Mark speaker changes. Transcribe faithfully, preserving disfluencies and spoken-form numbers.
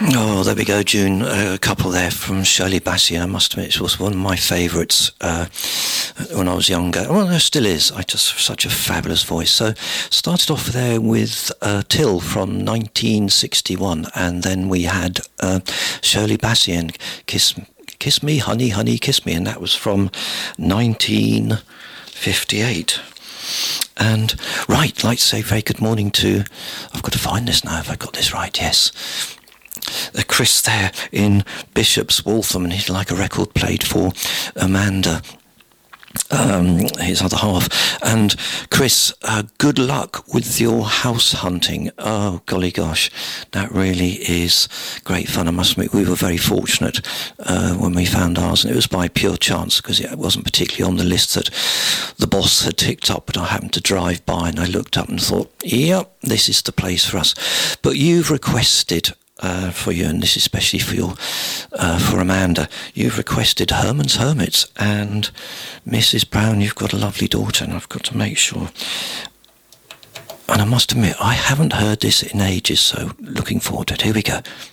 Speaker 1: Oh, there we go, June. Uh, a couple there from Shirley Bassey. I must admit, it was one of my favourites uh, when I was younger. Well, there still is. I just such a fabulous voice. So, started off there with uh, Till from nineteen sixty-one, and then we had uh, Shirley Bassey and Kiss Kiss Me, Honey, Honey, Kiss Me, and that was from nineteen fifty-eight. And right, like to say very good morning to. I've got to find this now. Have I got this right? Yes. Uh, Chris there in Bishop's Waltham, and he'd like a record played for Amanda, um, his other half. And Chris, uh, good luck with your house hunting. Oh, golly gosh, that really is great fun. I must admit, we were very fortunate uh, when we found ours, and it was by pure chance, because it wasn't particularly on the list that the boss had ticked up, but I happened to drive by and I looked up and thought, yep, this is the place for us. But you've requested Uh, for you, and this is especially for your uh, for Amanda, you've requested Herman's Hermits, and Missus Brown, you've got a lovely daughter, and I've got to make sure, and I must admit I haven't heard this in ages, so looking forward to it. Here we go.